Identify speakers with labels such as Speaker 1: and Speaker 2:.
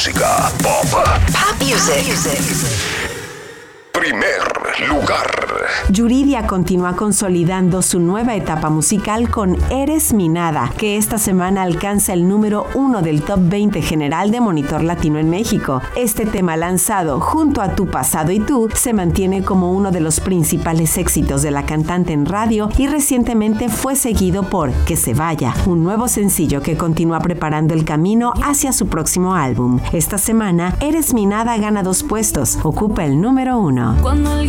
Speaker 1: Música pop.
Speaker 2: Pop music.
Speaker 1: Primer lugar.
Speaker 3: Yuridia continúa consolidando su nueva etapa musical con Eres mi nada, que esta semana alcanza el número 1 del Top 20 general de Monitor Latino en México. Este tema lanzado junto a Tu pasado y tú se mantiene como uno de los principales éxitos de la cantante en radio y recientemente fue seguido por Que se vaya, un nuevo sencillo que continúa preparando el camino hacia su próximo álbum. Esta semana, Eres mi nada gana 2 puestos, ocupa el número 1.
Speaker 4: Cuando